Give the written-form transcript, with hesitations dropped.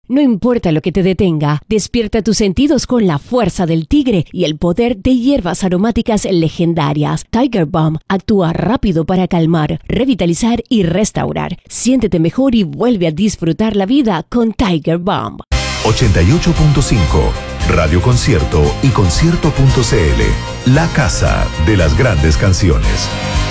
No importa lo que te detenga, despierta tus sentidos con la fuerza del tigre y el poder de hierbas aromáticas legendarias. Tiger Balm actúa rápido para calmar, revitalizar y restaurar. Siéntete mejor y vuelve a disfrutar la vida con Tiger Balm. 88.5 Radio Concierto y concierto.cl, la casa de las grandes canciones.